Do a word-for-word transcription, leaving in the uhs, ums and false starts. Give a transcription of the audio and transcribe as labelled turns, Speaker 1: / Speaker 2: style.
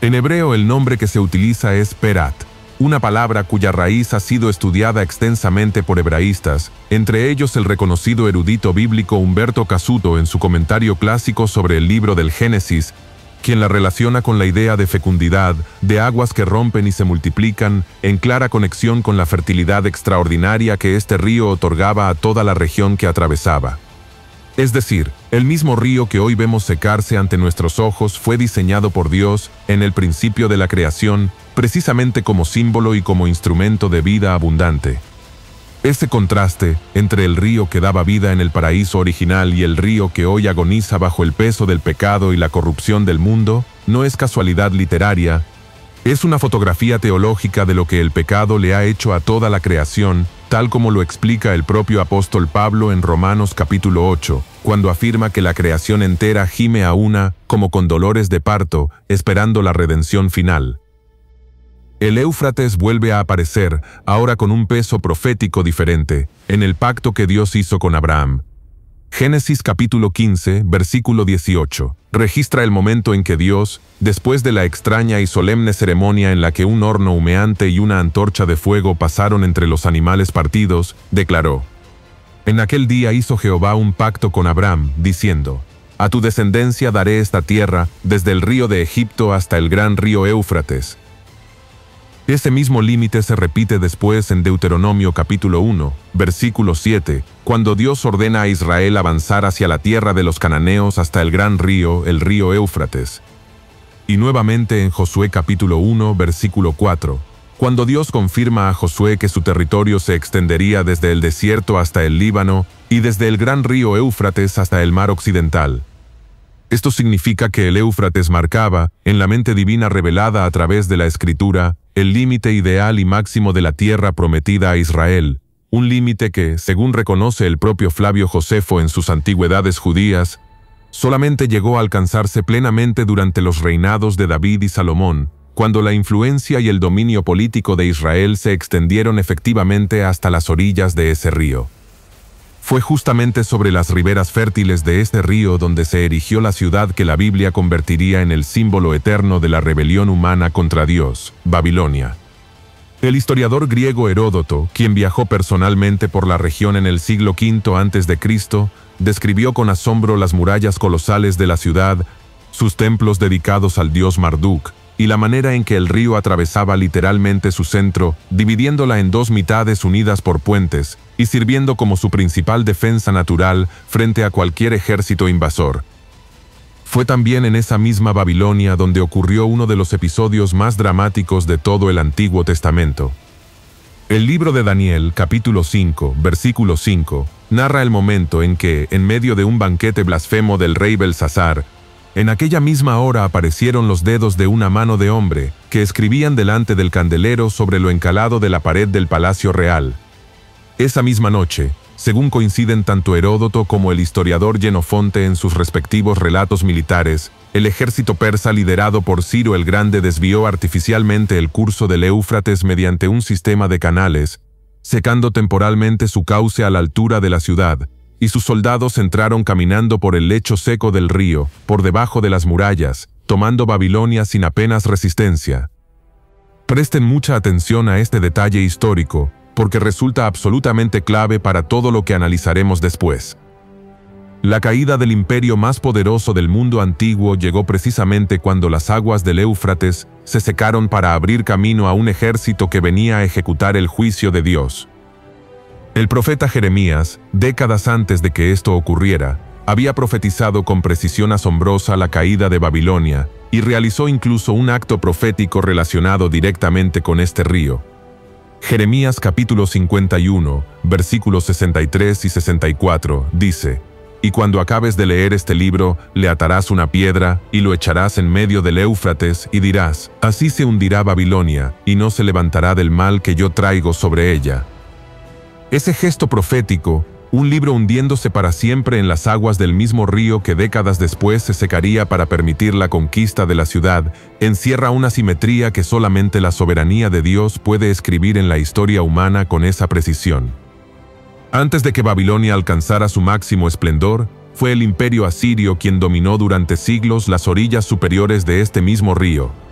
Speaker 1: En hebreo el nombre que se utiliza es Perat, una palabra cuya raíz ha sido estudiada extensamente por hebraístas, entre ellos el reconocido erudito bíblico Humberto Cassuto en su comentario clásico sobre el libro del Génesis, quien la relaciona con la idea de fecundidad, de aguas que rompen y se multiplican, en clara conexión con la fertilidad extraordinaria que este río otorgaba a toda la región que atravesaba. Es decir, el mismo río que hoy vemos secarse ante nuestros ojos fue diseñado por Dios, en el principio de la creación, precisamente como símbolo y como instrumento de vida abundante. Ese contraste entre el río que daba vida en el paraíso original y el río que hoy agoniza bajo el peso del pecado y la corrupción del mundo, no es casualidad literaria, es una fotografía teológica de lo que el pecado le ha hecho a toda la creación, tal como lo explica el propio apóstol Pablo en Romanos capítulo ocho, cuando afirma que la creación entera gime a una, como con dolores de parto, esperando la redención final. El Éufrates vuelve a aparecer, ahora con un peso profético diferente, en el pacto que Dios hizo con Abraham. Génesis capítulo quince, versículo dieciocho, registra el momento en que Dios, después de la extraña y solemne ceremonia en la que un horno humeante y una antorcha de fuego pasaron entre los animales partidos, declaró: En aquel día hizo Jehová un pacto con Abraham, diciendo: A tu descendencia daré esta tierra, desde el río de Egipto hasta el gran río Éufrates. Ese mismo límite se repite después en Deuteronomio capítulo uno, versículo siete, cuando Dios ordena a Israel avanzar hacia la tierra de los cananeos hasta el gran río, el río Éufrates. Y nuevamente en Josué capítulo uno, versículo cuatro, cuando Dios confirma a Josué que su territorio se extendería desde el desierto hasta el Líbano y desde el gran río Éufrates hasta el mar occidental. Esto significa que el Éufrates marcaba, en la mente divina revelada a través de la Escritura, el límite ideal y máximo de la tierra prometida a Israel, un límite que, según reconoce el propio Flavio Josefo en sus Antigüedades judías, solamente llegó a alcanzarse plenamente durante los reinados de David y Salomón, cuando la influencia y el dominio político de Israel se extendieron efectivamente hasta las orillas de ese río. Fue justamente sobre las riberas fértiles de este río donde se erigió la ciudad que la Biblia convertiría en el símbolo eterno de la rebelión humana contra Dios, Babilonia. El historiador griego Heródoto, quien viajó personalmente por la región en el siglo quinto antes de Cristo, describió con asombro las murallas colosales de la ciudad, sus templos dedicados al dios Marduk, y la manera en que el río atravesaba literalmente su centro, dividiéndola en dos mitades unidas por puentes, y sirviendo como su principal defensa natural frente a cualquier ejército invasor. Fue también en esa misma Babilonia donde ocurrió uno de los episodios más dramáticos de todo el Antiguo Testamento. El libro de Daniel, capítulo cinco, versículo cinco, narra el momento en que, en medio de un banquete blasfemo del rey Belsasar, en aquella misma hora aparecieron los dedos de una mano de hombre, que escribían delante del candelero sobre lo encalado de la pared del palacio real. Esa misma noche, según coinciden tanto Heródoto como el historiador Jenofonte en sus respectivos relatos militares, el ejército persa liderado por Ciro el Grande desvió artificialmente el curso del Éufrates mediante un sistema de canales, secando temporalmente su cauce a la altura de la ciudad, y sus soldados entraron caminando por el lecho seco del río, por debajo de las murallas, tomando Babilonia sin apenas resistencia. Presten mucha atención a este detalle histórico, porque resulta absolutamente clave para todo lo que analizaremos después. La caída del imperio más poderoso del mundo antiguo llegó precisamente cuando las aguas del Éufrates se secaron para abrir camino a un ejército que venía a ejecutar el juicio de Dios. El profeta Jeremías, décadas antes de que esto ocurriera, había profetizado con precisión asombrosa la caída de Babilonia y realizó incluso un acto profético relacionado directamente con este río. Jeremías capítulo cincuenta y uno, versículos sesenta y tres y sesenta y cuatro, dice: Y cuando acabes de leer este libro, le atarás una piedra y lo echarás en medio del Éufrates y dirás: Así se hundirá Babilonia y no se levantará del mal que yo traigo sobre ella. Ese gesto profético, un libro hundiéndose para siempre en las aguas del mismo río que décadas después se secaría para permitir la conquista de la ciudad, encierra una simetría que solamente la soberanía de Dios puede escribir en la historia humana con esa precisión. Antes de que Babilonia alcanzara su máximo esplendor, fue el imperio asirio quien dominó durante siglos las orillas superiores de este mismo río,